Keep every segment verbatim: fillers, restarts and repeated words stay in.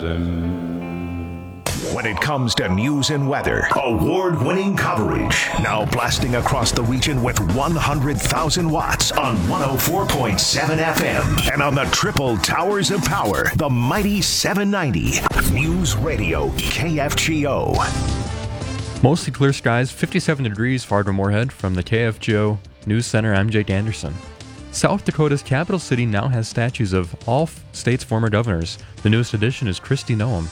Wisconsin. When it comes to news and weather, award-winning coverage. Now blasting across the region with one hundred thousand watts on one oh four point seven F M. And on the triple towers of power, the mighty seven ninety. News Radio K F G O. Mostly clear skies, fifty-seven degrees Fargo Moorhead. From the K F G O News Center, I'm Jake Anderson. South Dakota's capital city now has statues of all state's former governors. The newest addition is Kristi Noem.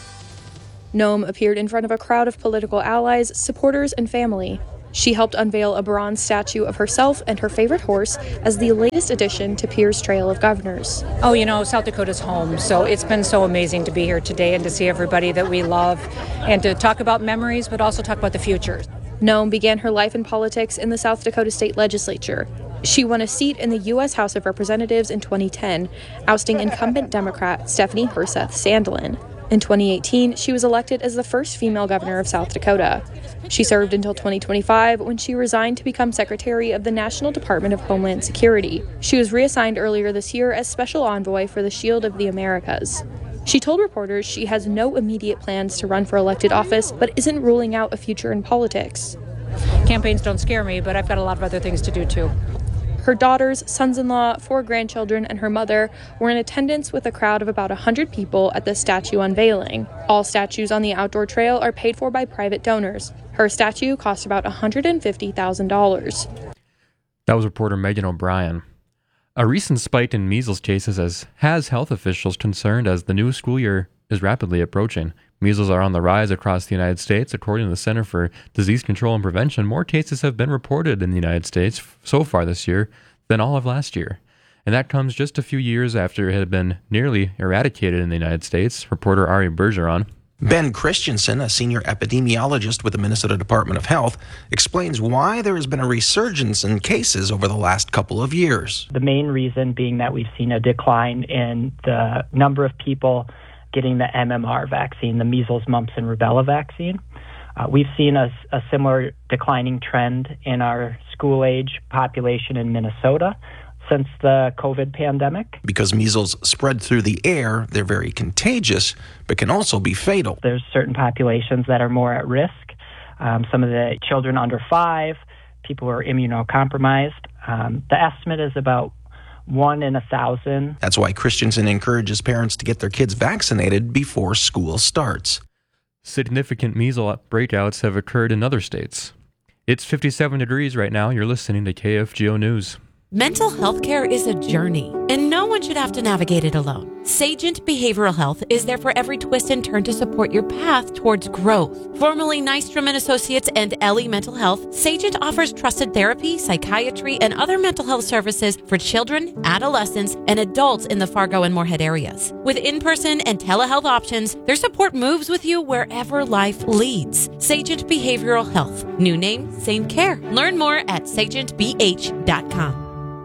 Noem appeared in front of a crowd of political allies, supporters, and family. She helped unveil a bronze statue of herself and her favorite horse as the latest addition to Pierre's Trail of Governors. Oh, you know, South Dakota's home, so it's been so amazing to be here today and to see everybody that we love and to talk about memories, but also talk about the future. Noem began her life in politics in the South Dakota State Legislature. She won a seat in the U S House of Representatives in twenty ten, ousting incumbent Democrat Stephanie Herseth Sandlin. In twenty eighteen, she was elected as the first female governor of South Dakota. She served until twenty twenty-five, when she resigned to become Secretary of the National Department of Homeland Security. She was reassigned earlier this year as Special Envoy for the Shield of the Americas. She told reporters she has no immediate plans to run for elected office, but isn't ruling out a future in politics. Campaigns don't scare me, but I've got a lot of other things to do too. Her daughters, sons-in-law, four grandchildren, and her mother were in attendance with a crowd of about one hundred people at the statue unveiling. All statues on the outdoor trail are paid for by private donors. Her statue cost about one hundred fifty thousand dollars. That was reporter Megan O'Brien. A recent spike in measles cases has, has health officials concerned as the new school year is rapidly approaching. Measles are on the rise across the United States. According to the Center for Disease Control and Prevention, more cases have been reported in the United States so far this year than all of last year. And that comes just a few years after it had been nearly eradicated in the United States. Reporter Ari Bergeron. Ben Christensen, a senior epidemiologist with the Minnesota Department of Health, explains why there has been a resurgence in cases over the last couple of years. The main reason being that we've seen a decline in the number of people getting the M M R vaccine, the measles, mumps, and rubella vaccine. Uh, we've seen a, a similar declining trend in our school-age population in Minnesota since the COVID pandemic. Because measles spread through the air, they're very contagious, but can also be fatal. There's certain populations that are more at risk. Um, some of the children under five, people who are immunocompromised. Um, the estimate is about one in a thousand. That's why Christensen encourages parents to get their kids vaccinated before school starts. Significant measles breakouts have occurred in other states. It's fifty-seven degrees right now. You're listening to K F G O News. Mental health care is a journey, and no one should have to navigate it alone. Sagent Behavioral Health is there for every twist and turn to support your path towards growth. Formerly Nystrom and Associates and Ellie Mental Health, Sagent offers trusted therapy, psychiatry, and other mental health services for children, adolescents, and adults in the Fargo and Moorhead areas. With in-person and telehealth options, their support moves with you wherever life leads. Sagent Behavioral Health. New name, same care. Learn more at sagent b h dot com.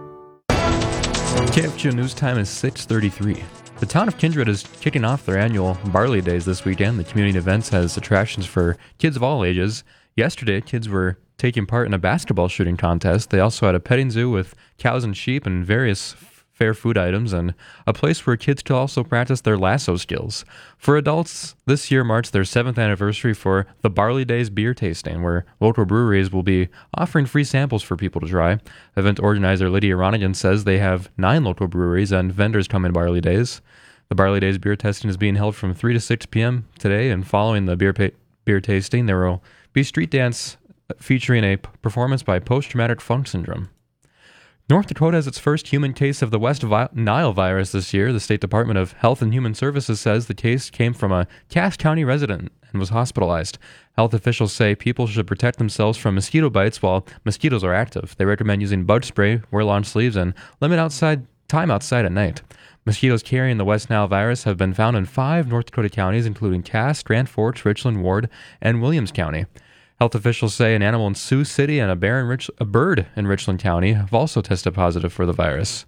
K F G O News time is six thirty-three. The town of Kindred is kicking off their annual Barley Days this weekend. The community events has attractions for kids of all ages. Yesterday, kids were taking part in a basketball shooting contest. They also had a petting zoo with cows and sheep and various fair food items, and a place where kids can also practice their lasso skills. For adults, this year marks their seventh anniversary for the Barley Days beer tasting, where local breweries will be offering free samples for people to try. Event organizer Lydia Ronigan says they have nine local breweries and vendors come in Barley Days. The Barley Days beer testing is being held from three to six p.m. today, and following the beer pa- beer tasting, there will be street dance featuring a performance by Post-Traumatic Funk Syndrome. North Dakota has its first human case of the West Vi- Nile virus this year. The State Department of Health and Human Services says the case came from a Cass County resident and was hospitalized. Health officials say people should protect themselves from mosquito bites while mosquitoes are active. They recommend using bug spray, wear long sleeves, and limit outside time outside at night. Mosquitoes carrying the West Nile virus have been found in five North Dakota counties, including Cass, Grand Forks, Richland, Ward, and Williams County. Health officials say an animal in Sioux City and a bear in Rich- a bird in Richland County have also tested positive for the virus.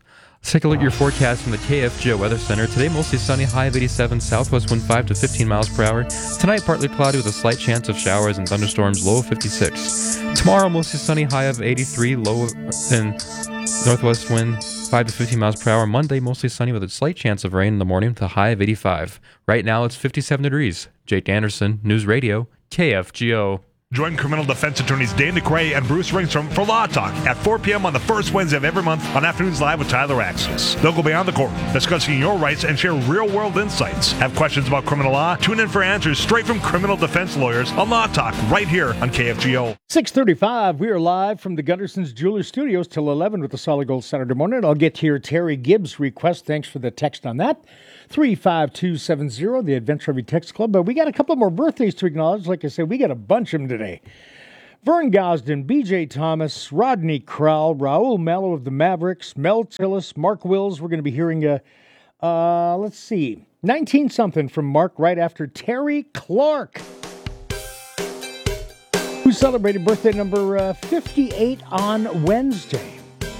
Let's take a look at your forecast from the K F G O Weather Center. Today, mostly sunny, high of eighty-seven, southwest wind five to fifteen miles per hour. Tonight, partly cloudy with a slight chance of showers and thunderstorms, low of fifty-six. Tomorrow, mostly sunny, high of eighty-three, low and northwest wind five to fifteen miles per hour. Monday, mostly sunny with a slight chance of rain in the morning with a high of eighty-five. Right now, it's fifty-seven degrees. Jake Anderson, News Radio, K F G O. Join criminal defense attorneys Dan DeCray and Bruce Ringstrom for Law Talk at four p.m. on the first Wednesday of every month on Afternoons Live with Tyler Axis. They'll go beyond the courtroom, discussing your rights and share real-world insights. Have questions about criminal law? Tune in for answers straight from criminal defense lawyers on Law Talk right here on K F G O. six thirty-five, we are live from the Gunderson's Jewelers Studios till eleven with the Solid Gold Saturday morning. I'll get to your Terry Gibbs request. Thanks for the text on that. three five two seven zero, the Adventure Every Text Club. But we got a couple more birthdays to acknowledge. Like I said, we got a bunch of them today. Vern Gosden, B J Thomas, Rodney Crowell, Raul Mello of the Mavericks, Mel Tillis, Mark Wills. We're going to be hearing, a, uh, let's see, nineteen-something from Mark right after Terry Clark, who celebrated birthday number uh, fifty-eight on Wednesday.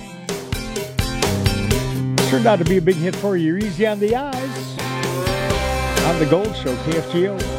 Turned out to be a big hit for you. You're easy on the eyes. On the Gold Show, K F G O.